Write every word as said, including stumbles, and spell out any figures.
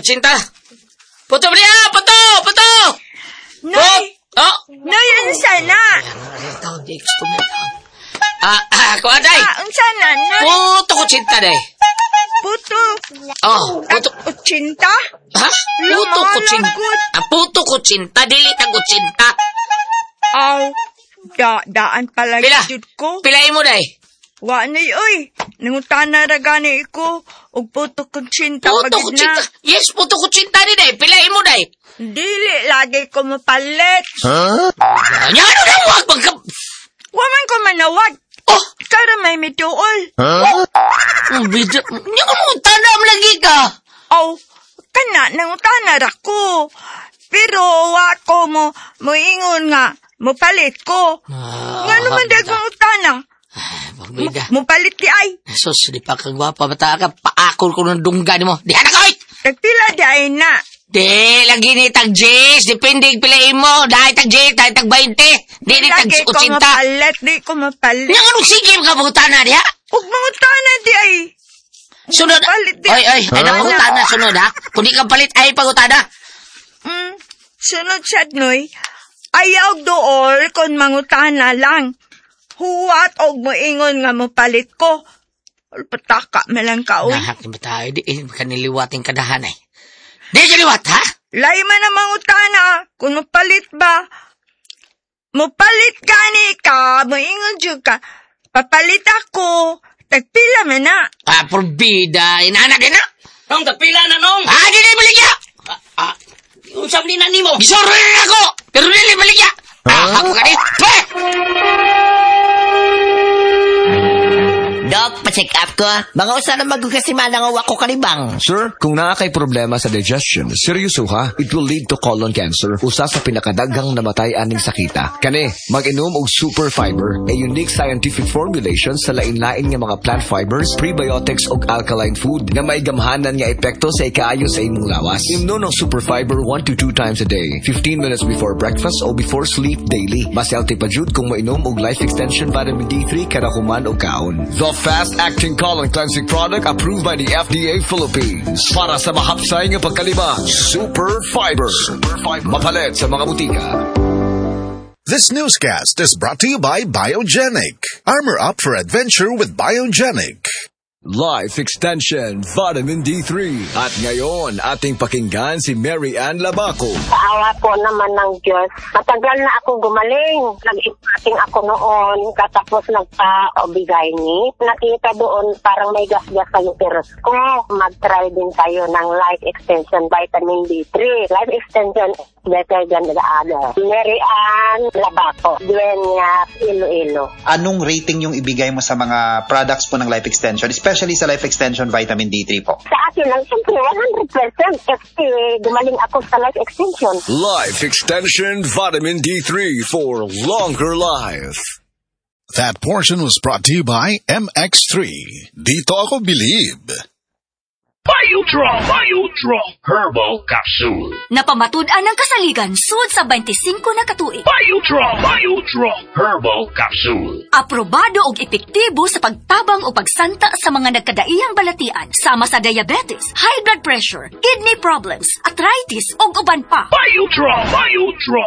kutsinta. Puto, Bria! Puto! Puto! Nay! Oh! Nay, unsa na? Tawag di, gusto mo tawag. Ah, ah, kuha, day. Ah, unsa na, Nay? Puto kutsinta, day. Puto. Oh, puto. At utsinta? Ha? Puto kutsinta. Ah, puto kutsinta, dili tang kutsinta. Aw, da, daan pala Pila? jud ko. Pilain mo, day. Wa nay, oy. Nangutana ra gani ko, og puto kutsinta Puto pagid kutsinta. na. Yes, puto kutsinta ni, day. Pilain mo, day. Dili, lagi ko mapalit. Ano na, wag magka... Waman ko manawag. Oh! Kara may mituol. Ang bidyo. Hindi ko mo tanam lagi ka. Aw, kana, nangutana ra ko. Pero, wa ko mo, moingon nga, mopalit ko. Ah, Nga naman dagang utana. Pagbida. Mo palit di ay. Sus, di pa kagwapa. Bata ka, paakol ko ng dunggan mo. Di anak ko, oy! Tagpila di ay na. Di, lagi ni tag J's. Depende pilain mo. Dahil tag J's, dahil tag twenty. Di ni tag Lagi ko kutsinta. mapalit, di ko mapalit. Nga anong sigil ka mangutana diha? Huwag mangutana di ay. Sunod. Palit di. Oy, oy. Ay, na mangutana. Sunod, ha? Kung di ka palit, ay pangutana. Mm, sunod sad noy. Ayaw dool kung mangutana lang. Huwat og moingon nga mopalit ko. Pataka malang ka, uy. Nahak ni ba tayo? Di, eh, kaniliwating kadahan, eh. Di ka liwat, ha? Lay man ang mangutana. Kung mapalit ba? Mopalit gani ka. Moingon dyan ka. Papalit ako. Tagpila man na. Ah, porbida. Inanak ka na? Nong, tagpila na, Nong. Ah, di na ibaligya! Ah, ah, yung sabli na ni mo. Gisoro rin ako! Pero di na ibaligya! Ah, ako ka di. Pweh! Dok, pa-check up ko. Mga usa na magugasiman nga wako kanibang. Sir, kung naa kay problema sa digestion, seryoso ha, it will lead to colon cancer, usa sa pinakadaghang namatay aning sakita. Kani, mag-inom og super fiber, a unique scientific formulation sa lain-lain nga mga plant fibers, prebiotics ug alkaline food nga may gamhanan nga epekto sa ikaayo sa imong lawas. Imnon ang super fiber one to two times a day, fifteen minutes before breakfast o before sleep daily. Mas healthy pa jud kung mainom og life extension vitamin D three kada human og kaon. The fast-acting colon cleansing product approved by the F D A Philippines. Para sa mahapsay nga pagkalibang, Super Fiber. Super Fiber. Mapalit sa mga butika. This newscast is brought to you by Biogenic. Armor up for adventure with Biogenic. Life Extension Vitamin D three. At ngayon, ating pakinggan si Mary Ann Labaco. Paawa po naman ng Diyos. Matagal na ako gumaling. Nag-ipating ako noon, katapos nagpa-obigay ni. Nakita doon parang may gas-gas sa uterus ko. Mag-try din tayo ng Life Extension Vitamin D three. Life Extension is better than the other. Mary Ann Labaco, Dueña, Iloilo. Anong rating yung ibigay mo sa mga products po ng Life Extension? Especially sa Life Extension Vitamin D three po. Sa akin lang, siyempre, one hundred percent kasi gumaling ako sa Life Extension. Life Extension Vitamin D three for longer life. That portion was brought to you by M X three. Dito ako believe. Biodraw, Biodraw Herbal Capsule. Napamatud-an ang kasaligan sud sa twenty-five na katuig. Biodraw, Biodraw Herbal Capsule. Aprobado og epektibo sa pagtabang o pagsanta sa mga nagkadaiyang balatian sama sa diabetes, high blood pressure, kidney problems, arthritis ug uban pa. Biodraw, Biodraw